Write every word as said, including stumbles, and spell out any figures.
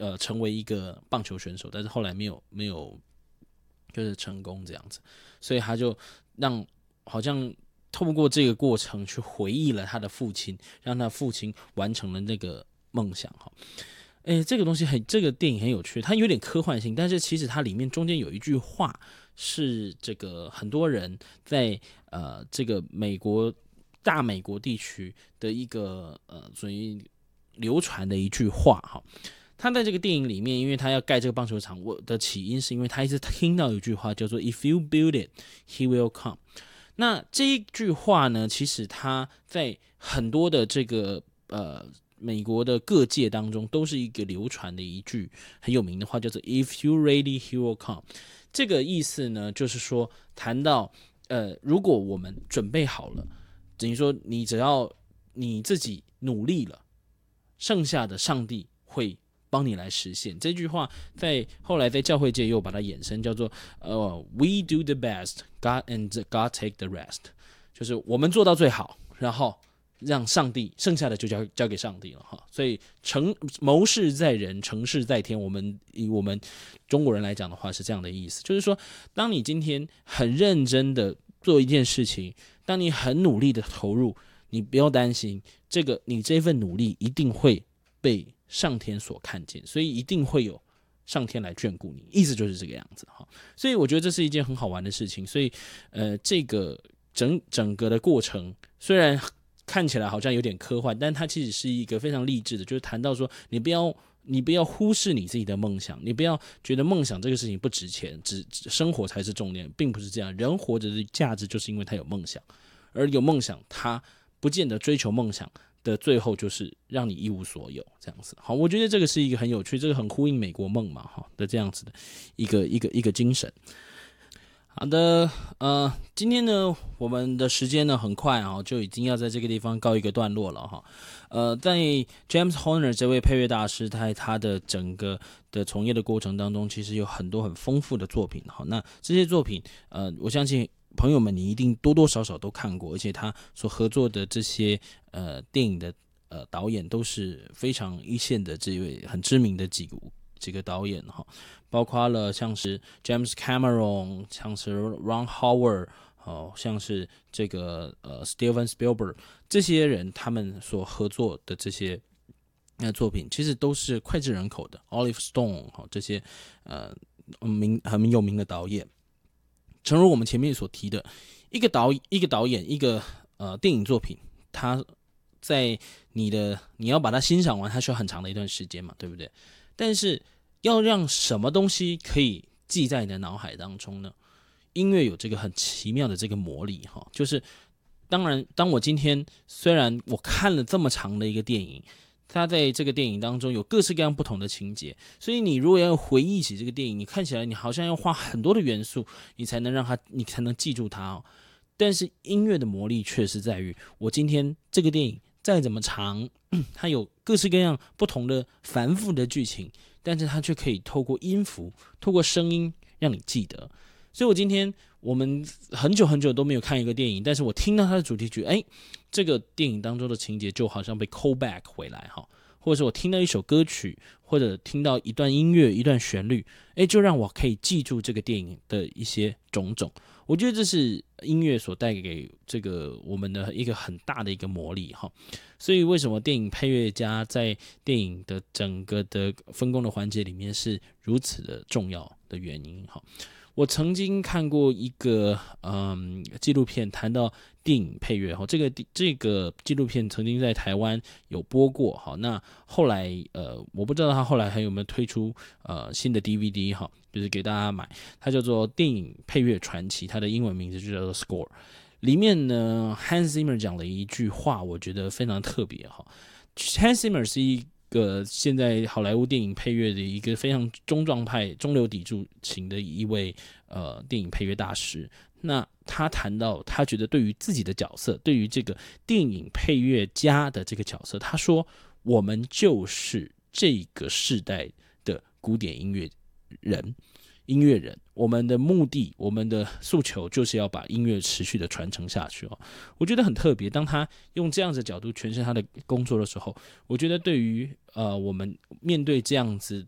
呃成为一个棒球选手，但是后来没有没有就是成功这样子，所以他就让好像透过这个过程去回忆了他的父亲，让他父亲完成了那个梦想哈。诶，这个东西很，这个电影很有趣，它有点科幻性，但是其实它里面中间有一句话是这个很多人在呃这个美国大美国地区的一个呃属于流传的一句话哈。他在这个电影里面，因为他要盖这个棒球场，我的起因是因为他一直听到一句话叫做 "If you build it, he will come"。那这一句话呢，其实他在很多的这个呃。美国的各界当中都是一个流传的一句很有名的话，叫做 "If you ready, he will come"。这个意思呢，就是说谈到呃，如果我们准备好了，等于说你只要你自己努力了，剩下的上帝会帮你来实现。这句话在后来在教会界又把它衍生叫做呃 "We do the best, God and God take the rest"， 就是我们做到最好，然后让上帝剩下的就 交, 交给上帝了哈。所以成谋事在人，成事在天。我们以我们中国人来讲的话是这样的意思，就是说，当你今天很认真的做一件事情，当你很努力的投入，你不要担心，这个你这份努力一定会被上天所看见，所以一定会有上天来眷顾你，意思就是这个样子哈。所以我觉得这是一件很好玩的事情。所以呃，这个整整个的过程虽然看起来好像有点科幻，但它其实是一个非常励志的，就是谈到说，你不要你不要忽视你自己的梦想，你不要觉得梦想这个事情不值钱，只生活才是重点，并不是这样。人活着的价值就是因为他有梦想，而有梦想，他不见得追求梦想的最后就是让你一无所有这样子。好，我觉得这个是一个很有趣，这个很呼应美国梦嘛哈的这样子的一个一个一个精神。好的，呃，今天呢，我们的时间呢很快啊，就已经要在这个地方告一个段落了哈。呃，在 James Horner 这位配乐大师，在他的整个的从业的过程当中，其实有很多很丰富的作品哈。那这些作品，呃，我相信朋友们你一定多多少少都看过，而且他所合作的这些呃电影的呃导演都是非常一线的这位很知名的几个几个导演哈。包括了像是 James Cameron， 像是 Ron Howard， 哦，像是这个呃 Steven Spielberg， 这些人他们所合作的这些呃作品，其实都是脍炙人口的。Oliver Stone， 哦，这些呃名很有名的导演，诚如我们前面所提的，一个导一个导演一个呃电影作品，他在你的你要把它欣赏完，它需要很长的一段时间嘛，对不对？但是要让什么东西可以记在你的脑海当中呢？音乐有这个很奇妙的这个魔力哈，就是当然，当我今天虽然我看了这么长的一个电影，它在这个电影当中有各式各样不同的情节，所以你如果要回忆起这个电影，你看起来你好像要花很多的元素，你才能让它，你才能记住它哦。但是音乐的魔力确实在于，我今天这个电影再怎么长，它有各式各样不同的繁复的剧情。但是它却可以透过音符，透过声音让你记得。所以我今天我们很久很久都没有看一个电影，但是我听到它的主题曲，哎，这个电影当中的情节就好像被 call back 回来哈，或者是我听到一首歌曲，或者听到一段音乐、一段旋律，哎，就让我可以记住这个电影的一些种种。我觉得这是音乐所带给这个我们的一个很大的一个魔力哈。所以为什么电影配乐家在电影的整个的分工的环节里面是如此的重要的原因哈。我曾经看过一个嗯纪录片，谈到电影配乐哈，这个这个纪录片曾经在台湾有播过哈。那后来呃，我不知道他后来还有没有推出呃新的 D V D 哈，就是给大家买。它叫做《电影配乐传奇》，它的英文名字就叫做 Score。里面呢 ，Hans Zimmer 讲了一句话，我觉得非常特别哈。Hans Zimmer 是一个现在好莱坞电影配乐的一个非常中壮派、中流砥柱型的一位呃电影配乐大师。那他谈到，他觉得对于自己的角色，对于这个电影配乐家的这个角色，他说：“我们就是这个世代的古典音乐人。”音乐人，我们的目的，我们的诉求就是要把音乐持续的传承下去哦。我觉得很特别，当他用这样子的角度诠释他的工作的时候，我觉得对于呃我们面对这样子